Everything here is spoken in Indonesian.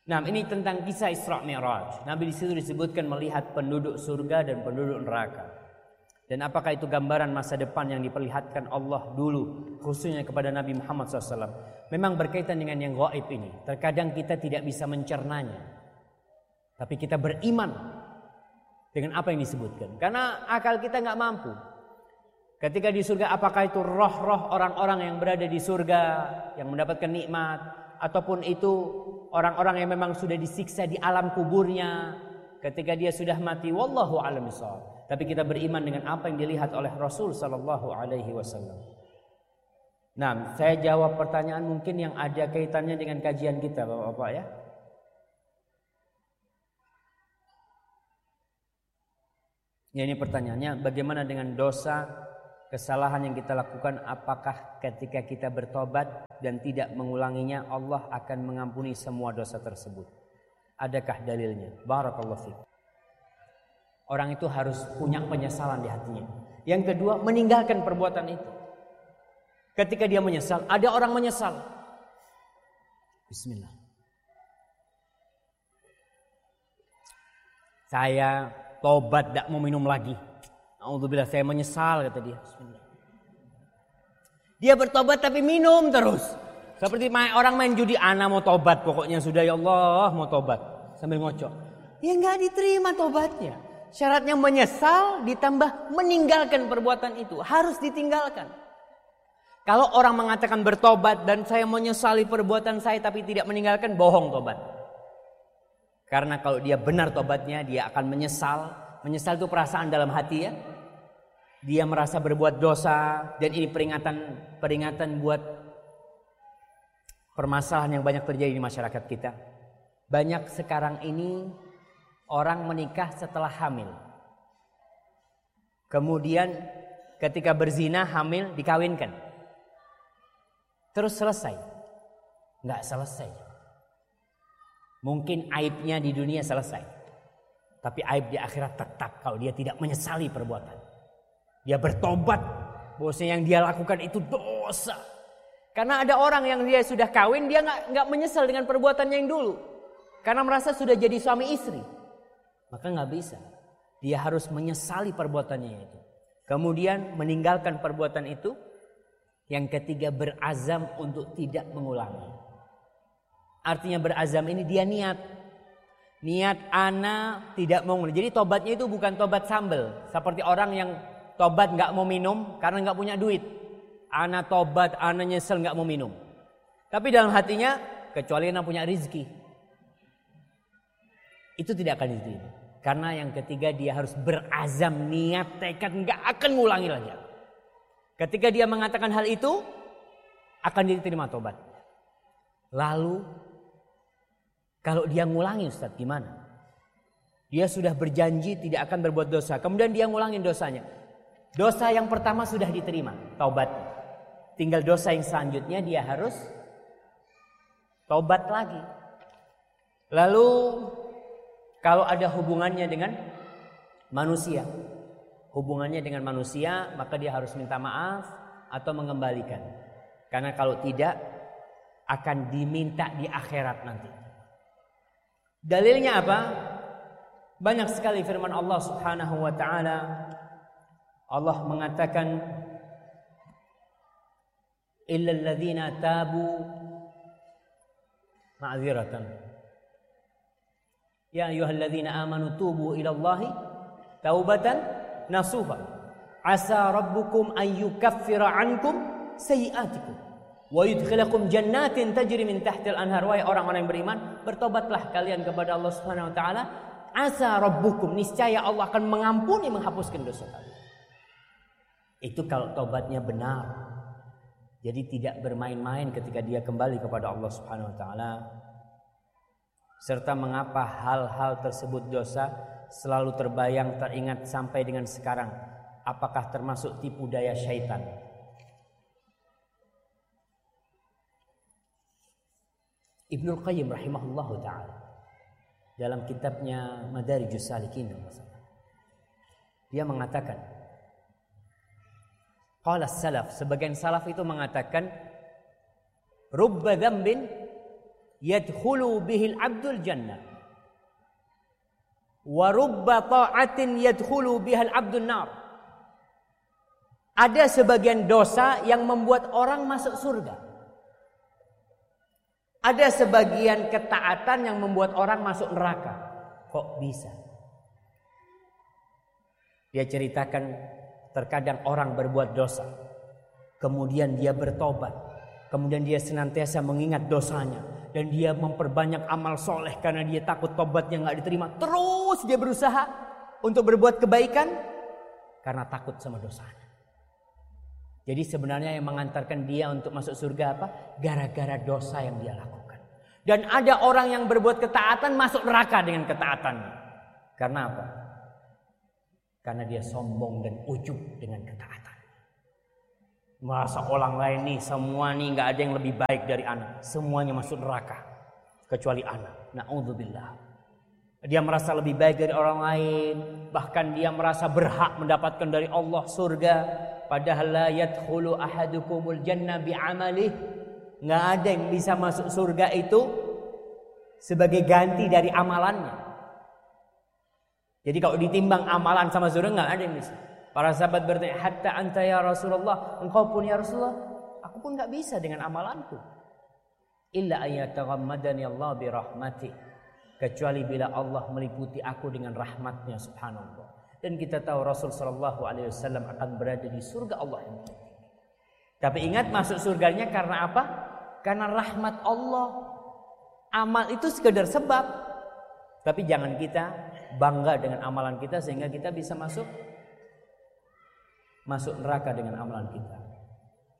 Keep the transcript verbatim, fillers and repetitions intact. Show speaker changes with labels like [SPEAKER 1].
[SPEAKER 1] Nah, ini tentang kisah Isra Mi'raj. Nabi di situ disebutkan melihat penduduk surga dan penduduk neraka. Dan apakah itu gambaran masa depan yang diperlihatkan Allah dulu, khususnya kepada Nabi Muhammad shallallahu alaihi wasallam. Memang berkaitan dengan yang gaib ini. Terkadang kita tidak bisa mencernanya, tapi kita beriman dengan apa yang disebutkan. Karena akal kita nggak mampu. Ketika di surga, apakah itu roh-roh orang-orang yang berada di surga yang mendapatkan nikmat, ataupun itu orang-orang yang memang sudah disiksa di alam kuburnya ketika dia sudah mati, wallahu a'lam bishawab. Tapi kita beriman dengan apa yang dilihat oleh Rasul sallallahu alaihi wasallam. Nah, saya jawab pertanyaan mungkin yang ada kaitannya dengan kajian kita, Bapak-bapak ya. Ya, ini pertanyaannya, bagaimana dengan dosa kesalahan yang kita lakukan, apakah ketika kita bertobat dan tidak mengulanginya Allah akan mengampuni semua dosa tersebut? Adakah dalilnya? Barakallahu fiik. Orang itu harus punya penyesalan di hatinya. Yang kedua, meninggalkan perbuatan itu. Ketika dia menyesal, ada orang menyesal. Bismillah. Saya tobat, tidak mau minum lagi. Alhamdulillah, saya menyesal, kata dia. Bismillah. Dia bertobat tapi minum terus. Seperti orang main judi, ana mau tobat, pokoknya sudah, ya Allah mau tobat. Sambil ngocok. Ya nggak diterima tobatnya. Syaratnya menyesal ditambah meninggalkan perbuatan itu. Harus ditinggalkan. Kalau orang mengatakan bertobat dan saya menyesali perbuatan saya tapi tidak meninggalkan, bohong tobat. Karena kalau dia benar tobatnya, dia akan menyesal. Menyesal itu perasaan dalam hati ya. Dia merasa berbuat dosa, dan ini peringatan peringatan buat permasalahan yang banyak terjadi di masyarakat kita. Banyak sekarang ini orang menikah setelah hamil. Kemudian ketika berzina hamil dikawinkan. Terus selesai. Enggak selesai. Mungkin aibnya di dunia selesai. Tapi aib di akhirat tetap kalau dia tidak menyesali perbuatan. Dia bertobat bahwasanya yang dia lakukan itu dosa. Karena ada orang yang dia sudah kawin, dia enggak enggak menyesal dengan perbuatannya yang dulu. Karena merasa sudah jadi suami istri. Maka nggak bisa. Dia harus menyesali perbuatannya itu. Kemudian meninggalkan perbuatan itu. Yang ketiga, berazam untuk tidak mengulangi. Artinya berazam ini dia niat. Niat ana tidak mau mengulangi. Jadi tobatnya itu bukan tobat sambel. Seperti orang yang tobat nggak mau minum karena nggak punya duit. Ana tobat, ana nyesel nggak mau minum. Tapi dalam hatinya, kecuali ana punya rizki. Itu tidak akan diterima. Karena yang ketiga dia harus berazam, niat, tekad nggak akan ngulangi lagi. Ketika dia mengatakan hal itu, akan diterima tobat. Lalu kalau dia ngulangi, Ustaz, gimana? Dia sudah berjanji tidak akan berbuat dosa, kemudian dia ngulangin dosanya. Dosa yang pertama sudah diterima, taubat. Tinggal dosa yang selanjutnya dia harus taubat lagi. Lalu kalau ada hubungannya dengan manusia, hubungannya dengan manusia, maka dia harus minta maaf atau mengembalikan. Karena kalau tidak, akan diminta di akhirat nanti. Dalilnya apa? Banyak sekali firman Allah Subhanahu wa taala. Allah mengatakan, illal ladzina tabu ma'dziratan. Ya ayyuhalladzina amanu tubu ilallahi taubatan nasuha. Asa rabbukum an yukaffira ankum sayiatikum wa yudkhilakum jannatin tajri min tahtil anhar. Wahai orang-orang yang beriman, bertobatlah kalian kepada Allah Subhanahu wa taala. Asa rabbukum, niscaya Allah akan mengampuni, menghapuskan dosa kalian. Itu kalau tobatnya benar. Jadi tidak bermain-main ketika dia kembali kepada Allah Subhanahu wa taala. Serta mengapa hal-hal tersebut dosa selalu terbayang, teringat sampai dengan sekarang. Apakah termasuk tipu daya syaitan? Ibnul Qayyim rahimahullahu ta'ala dalam kitabnya Madarijus Salikin, dia mengatakan, qala salaf, sebagian salaf itu mengatakan, rubba dzambin yadkhulu bihil abdul jannah. Wa rubba ta'atin yadkhulu bihal abdun nar. Ada sebagian dosa yang membuat orang masuk surga. Ada sebagian ketaatan yang membuat orang masuk neraka. Kok bisa? Dia ceritakan terkadang orang berbuat dosa, kemudian dia bertobat, kemudian dia senantiasa mengingat dosanya, dan dia memperbanyak amal soleh karena dia takut tobatnya nggak diterima. Terus dia berusaha untuk berbuat kebaikan karena takut sama dosanya. Jadi sebenarnya yang mengantarkan dia untuk masuk surga apa? Gara-gara dosa yang dia lakukan. Dan ada orang yang berbuat ketaatan masuk neraka dengan ketaatannya. Karena apa? Karena dia sombong dan ujub dengan ketaatan. Merasa orang lain nih, semua nih nggak ada yang lebih baik dari anak. Semuanya masuk neraka kecuali anak. Na'udzubillah. Dia merasa lebih baik dari orang lain, bahkan dia merasa berhak mendapatkan dari Allah surga. Padahal la yadkhulu ahadukumul jannah bi'amalih. Nggak ada yang bisa masuk surga itu sebagai ganti dari amalannya. Jadi kalau ditimbang amalan sama surga nggak ada yang bisa. Para sahabat bertanya, hatta anta ya Rasulullah, engkau pun ya Rasulullah, aku pun nggak bisa dengan amalanku. Illa ayyataghammadani Allah birahmati, kecuali bila Allah meliputi aku dengan rahmatnya subhanallah. Dan kita tahu Rasul sallallahu alaihi wasallam akan berada di surga Allah yang tinggi. Tapi ingat, masuk surganya karena apa? Karena rahmat Allah. Amal itu sekedar sebab. Tapi jangan kita bangga dengan amalan kita sehingga kita bisa masuk masuk neraka dengan amalan kita.